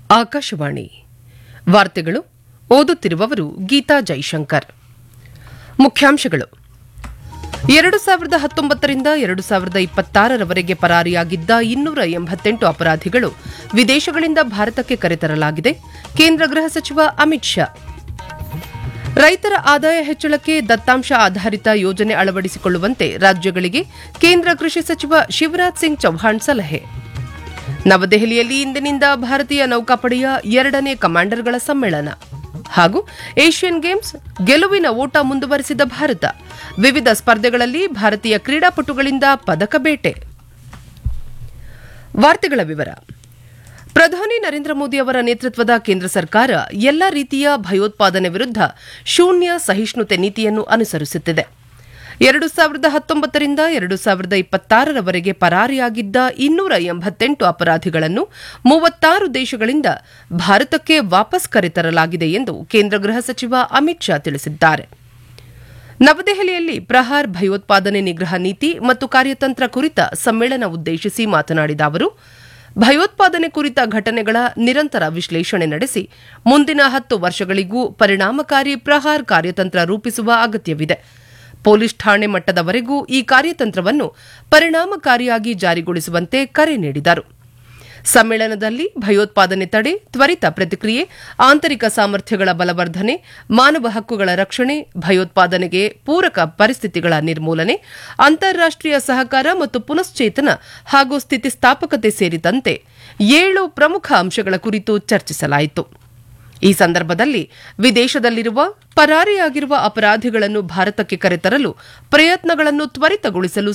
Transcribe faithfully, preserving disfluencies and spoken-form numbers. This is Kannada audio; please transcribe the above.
ಆಕಾಶವಾಣಿ ವಾರ್ತೆಗಳು ಓದುತ್ತಿರುವವರು ಗೀತಾ ಜೈಶಂಕರ್. ಮುಖ್ಯಾಂಶಗಳು: ಎರಡು ಸಾವಿರದ ಹತ್ತೊಂಬತ್ತರಿಂದ ಎರಡು ಸಾವಿರದ ಇಪ್ಪತ್ತಾರರವರೆಗೆ ಪರಾರಿಯಾಗಿದ್ದ ಇನ್ನೂರ ಎಂಬತ್ತೆಂಟು ಅಪರಾಧಿಗಳು ವಿದೇಶಗಳಿಂದ ಭಾರತಕ್ಕೆ ಕರೆತರಲಾಗಿದೆ. ಕೇಂದ್ರ ಗೃಹ ಸಚಿವ ಅಮಿತ್ ಶಾ. ರೈತರ ಆದಾಯ ಹೆಚ್ಚಳಕ್ಕೆ ದತ್ತಾಂಶ ಆಧಾರಿತ ಯೋಜನೆ ಅಳವಡಿಸಿಕೊಳ್ಳುವಂತೆ ರಾಜ್ಯಗಳಿಗೆ ಕೇಂದ್ರ ಕೃಷಿ ಸಚಿವ ಶಿವರಾಜ್ ಸಿಂಗ್ ಚೌಹಾಣ್ ಸಲಹೆ. ನವದೆಹಲಿಯಲ್ಲಿ ಇಂದಿನಿಂದ ಭಾರತೀಯ ನೌಕಾಪಡೆಯ ಎರಡನೇ ಕಮಾಂಡರ್ಗಳ ಸಮ್ಮೇಳನ ಹಾಗೂ ಏಷ್ಯನ್ ಗೇಮ್ಸ್ ಗೆಲುವಿನ ಓಟ ಮುಂದುವರೆಸಿದ ಭಾರತ. ವಿವಿಧ ಸ್ಪರ್ಧೆಗಳಲ್ಲಿ ಭಾರತೀಯ ಕ್ರೀಡಾಪಟುಗಳಿಂದ ಪದಕ ಬೇಟೆ. ವಾರ್ತೆಗಳ ವಿವರ. ಪ್ರಧಾನಿ ನರೇಂದ್ರ ಮೋದಿ ಅವರ ನೇತೃತ್ವದ ಕೇಂದ್ರ ಸರ್ಕಾರ ಎಲ್ಲಾ ರೀತಿಯ ಭಯೋತ್ಪಾದನೆ ವಿರುದ್ಧ ಶೂನ್ಯ ಸಹಿಷ್ಣುತೆ ನೀತಿಯನ್ನು ಅನುಸರಿಸುತ್ತಿದೆ. ಎರಡು ಸಾವಿರದ ಹತ್ತೊಂಬತ್ತರಿಂದ ಎರಡು ಸಾವಿರದ ಇಪ್ಪತ್ತಾರರವರೆಗೆ ಪರಾರಿಯಾಗಿದ್ದ ಇನ್ನೂರ ಎಂಬತ್ತೆಂಟು ಅಪರಾಧಿಗಳನ್ನು ಮೂವತ್ತಾರು ದೇಶಗಳಿಂದ ಭಾರತಕ್ಕೆ ವಾಪಸ್ ಕರೆತರಲಾಗಿದೆ ಎಂದು ಕೇಂದ್ರ ಗೃಹ ಸಚಿವ ಅಮಿತ್ ಶಾ ತಿಳಿಸಿದ್ದಾರೆ. ನವದೆಹಲಿಯಲ್ಲಿ ಪ್ರಹಾರ್ ಭಯೋತ್ಪಾದನೆ ನಿಗ್ರಹ ನೀತಿ ಮತ್ತು ಕಾರ್ಯತಂತ್ರ ಕುರಿತ ಸಮ್ಮೇಳನ ಉದ್ದೇಶಿಸಿ ಮಾತನಾಡಿದ ಅವರು, ಭಯೋತ್ಪಾದನೆ ಕುರಿತ ಘಟನೆಗಳ ನಿರಂತರ ವಿಶ್ಲೇಷಣೆ ನಡೆಸಿ ಮುಂದಿನ ಹತ್ತು ವರ್ಷಗಳಿಗೂ ಪರಿಣಾಮಕಾರಿ ಪ್ರಹಾರ್ ಕಾರ್ಯತಂತ್ರ ರೂಪಿಸುವ ಅಗತ್ಯವಿದೆ. ಪೊಲೀಸ್ ಠಾಣೆ ಮಟ್ಟದವರೆಗೂ ಈ ಕಾರ್ಯತಂತ್ರವನ್ನು ಪರಿಣಾಮಕಾರಿಯಾಗಿ ಜಾರಿಗೊಳಿಸುವಂತೆ ಕರೆ ನೀಡಿದರು. ಸಮ್ಮೇಳನದಲ್ಲಿ ಭಯೋತ್ಪಾದನೆ ತಡೆ, ತ್ವರಿತ ಪ್ರತಿಕ್ರಿಯೆ, ಆಂತರಿಕ ಸಾಮರ್ಥ್ಯಗಳ ಬಲವರ್ಧನೆ, ಮಾನವ ಹಕ್ಕುಗಳ ರಕ್ಷಣೆ, ಭಯೋತ್ಪಾದನೆಗೆ ಪೂರಕ ಪರಿಸ್ಥಿತಿಗಳ ನಿರ್ಮೂಲನೆ, ಅಂತಾರಾಷ್ಟೀಯ ಸಹಕಾರ ಮತ್ತು ಪುನಶ್ಚೇತನ ಹಾಗೂ ಸ್ಥಿತಿಸ್ಥಾಪಕತೆ ಸೇರಿದಂತೆ ಏಳು ಪ್ರಮುಖ ಅಂಶಗಳ ಕುರಿತು ಚರ್ಚಿಸಲಾಯಿತು. ಈ ಸಂದರ್ಭದಲ್ಲಿ ವಿದೇಶದಲ್ಲಿರುವ ಪರಾರಿಯಾಗಿರುವ ಅಪರಾಧಿಗಳನ್ನು ಭಾರತಕ್ಕೆ ಕರೆತರಲು ಪ್ರಯತ್ನಗಳನ್ನು ತ್ವರಿತಗೊಳಿಸಲು